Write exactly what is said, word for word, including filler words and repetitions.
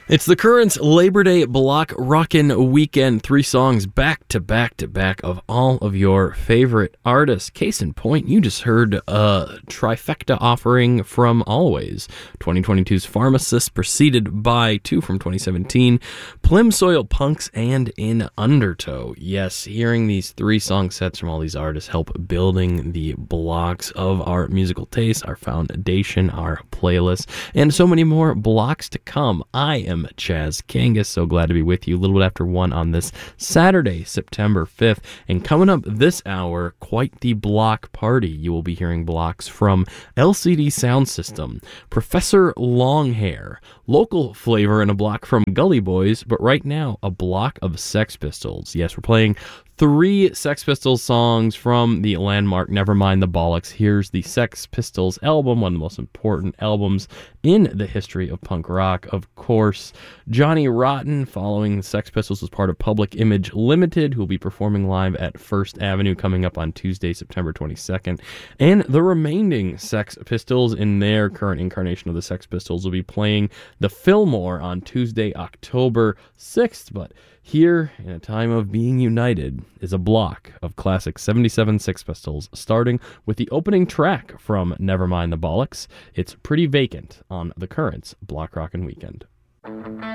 It's the current Labor Day Block Rockin' Weekend. Three songs back to back to back of all of your favorite artists. Case in point, you just heard a trifecta offering from Always. twenty twenty-two's Pharmacist, preceded by two from twenty seventeen, Plimsoil Punks, and In Undertow. Yes, hearing these three song sets from all these artists help building the blocks of our musical taste, our foundation, our playlist, and so many more blocks to come. I am Chaz Kangas, so glad to be with you a little bit after one on this Saturday, September fifth. And coming up this hour, quite the block party. You will be hearing blocks from L C D Sound System, Professor Longhair, local flavor in a block from Gully Boys, but right now, a block of Sex Pistols. Yes, we're playing three Sex Pistols songs from the landmark Nevermind the Bollocks. Here's the Sex Pistols album, one of the most important albums in the history of punk rock. Of course, Johnny Rotten, following the Sex Pistols, was part of Public Image Limited, who will be performing live at First Avenue coming up on Tuesday, September twenty-second. And the remaining Sex Pistols, in their current incarnation of the Sex Pistols, will be playing the Fillmore on Tuesday, October sixth. But here, in a time of being united, is a block of classic seventy-seven Sex Pistols, starting with the opening track from Nevermind the Bollocks. It's Pretty Vacant on the current Block Rockin' Weekend.